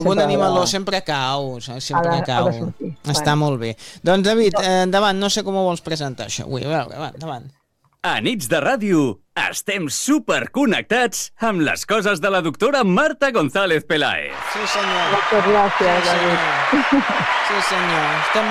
Un animaló sempre cau, sempre cau. Està molt bé. Doncs, David, endavant, no sé com ho vols presentar, això. Ui, a veure, va, endavant. A Nits de Ràdio estem superconnectats amb les coses de la doctora Marta González Peláez. Sí, senyor. Moltes gràcies, David. Sí, senyor.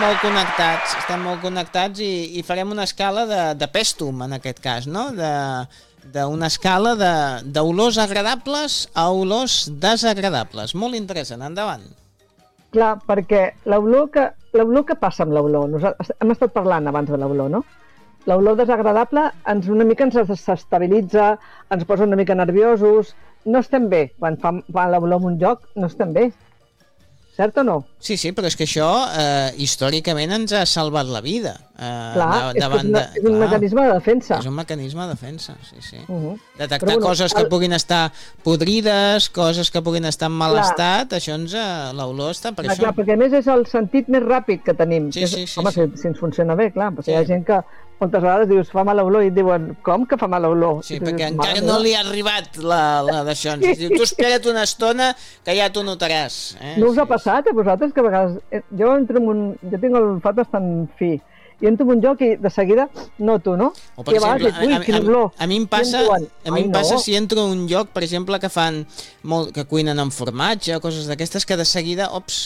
Estem molt connectats i farem una escala de pèstum, en aquest cas, no? D'una escala d'olors agradables a olors desagradables. Molt interessant, endavant. Clar, perquè l'olor que passa amb l'olor, nosaltres hem estat parlant abans de l'olor, no? L'olor desagradable una mica ens desestabilitza, ens posa una mica nerviosos, no estem bé. Quan fa l'olor en un lloc, no estem bé. Cert o no? Sí, però és que això històricament ens ha salvat la vida. Clar, és un mecanisme de defensa. És un mecanisme de defensa, sí. Detectar coses que puguin estar podrides, coses que puguin estar en mal estat, això l'olor està per això. Clar, perquè a més és el sentit més ràpid que tenim. Sí. Home, si ens funciona bé, clar, perquè hi ha gent que moltes vegades dius, fa mala olor, i et diuen, com que fa mala olor? Sí, perquè encara no li ha arribat la d'això. Ens diu, tu espera't una estona que ja t'ho notaràs. No us ha passat a vosaltres que a vegades... Jo tinc l'olfat bastant fi, i entro en un lloc i de seguida noto, no? O per exemple, a mi em passa si entro en un lloc, per exemple, que cuinen amb formatge o coses d'aquestes, que de seguida,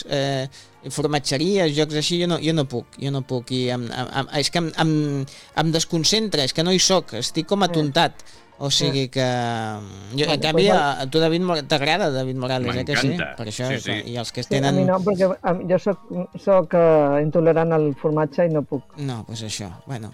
formatgeries, jocs així, jo no puc, i és que em desconcentra, és que no hi soc, estic com atontat. O sigui que... En canvi, a tu, David, t'agrada David Morales, que sí? Per això, i els que tenen... A mi no, perquè jo soc intolerant al formatge i no puc. No, doncs això. Bueno,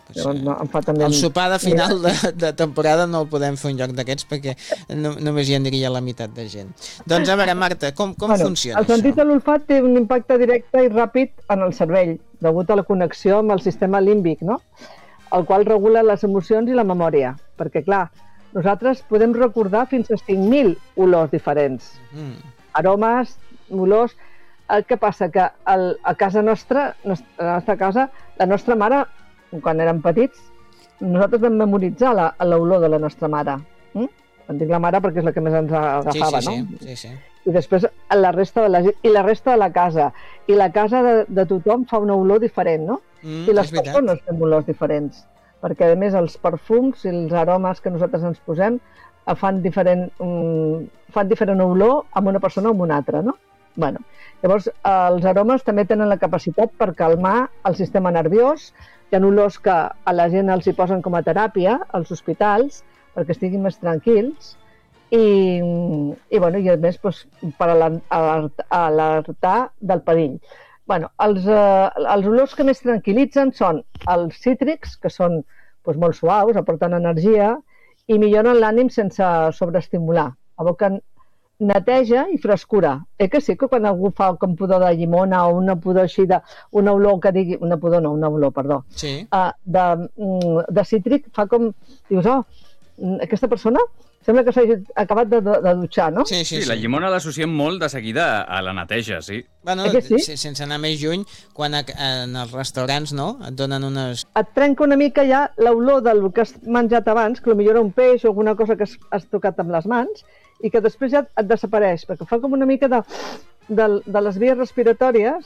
el sopar de final de temporada no el podem fer un lloc d'aquests perquè només hi aniria la meitat de gent. Doncs, a veure, Marta, com funciona això? El sentit de l'olfat té un impacte directe i ràpid en el cervell, degut a la connexió amb el sistema límbic, no? El qual regula les emocions i la memòria, perquè, clar, nosaltres podem recordar fins a 5.000 olors diferents. Aromes, olors... Què passa? Que a casa nostra, a la nostra casa, la nostra mare, quan érem petits, nosaltres vam memoritzar l'olor de la nostra mare. Em dic la mare perquè és la que més ens agafava, no? Sí. I després la resta de la gent, i la resta de la casa. I la casa de tothom fa una olor diferent, no? I les persones fem olors diferents. Perquè, a més, els perfums i els aromes que nosaltres ens posem fan diferent olor amb una persona o amb una altra, no? Bueno, llavors, els aromes també tenen la capacitat per calmar el sistema nerviós. Hi ha olors que a la gent els hi posen com a teràpia als hospitals perquè estiguin més tranquils i a més, per alertar del perill. Els olors que més tranquil·litzen són els cítrics, que són molt suaus, aporten energia i milloren l'ànim sense sobreestimular. Evoquen neteja i frescura. Que sí que quan algú fa com pudor de llimona o una pudor així una olor que digui... Una olor, perdó. Sí. De cítric fa com... Dius, aquesta persona sembla que s'hagi acabat de dutxar, no? Sí, la llimona l'associem molt de seguida a la neteja, sí. Bueno, sense anar més lluny, quan en els restaurants, no?, et donen unes... Et trenca una mica ja l'olor del que has menjat abans, que potser era un peix o alguna cosa que has tocat amb les mans, i que després ja et desapareix, perquè fa com una mica de les vies respiratòries,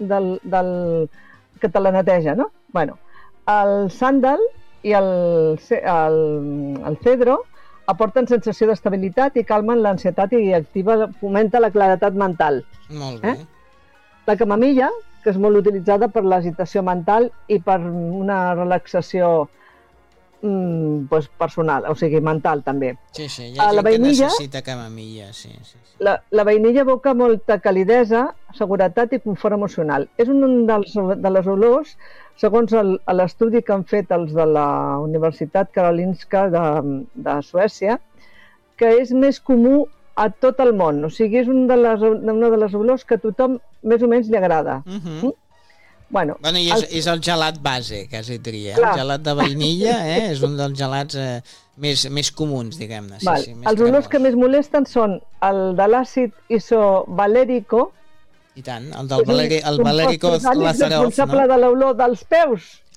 que te la neteja, no? Bueno, el sàndal i el cedro aporten sensació d'estabilitat i calmen l'ansietat i fomenta la claretat mental. Molt bé. La camamilla, que és molt utilitzada per l'agitació mental i per una relaxació personal, o sigui, mental també. Sí, hi ha gent que necessita camamilla, sí. La vainilla evoca molta calidesa, seguretat i confort emocional. És un de les olors, segons l'estudi que han fet els de la Universitat Karolinska de Suècia, que és més comú a tot el món. O sigui, és una de les olors que a tothom més o menys li agrada. Bueno, i és el gelat base, quasi diria. El gelat de vainilla és un dels gelats més comuns, diguem-ne. Els olors que més molesten són el de l'àcid isovalèrico. I tant, el valèrico lazarov, responsable de l'olor dels peus.